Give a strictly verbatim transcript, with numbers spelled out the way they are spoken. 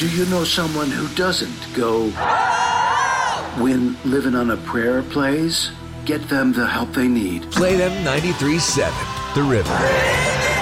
Do you know someone who doesn't go when Living on a Prayer plays? Get them the help they need. Play them ninety-three seven, The River.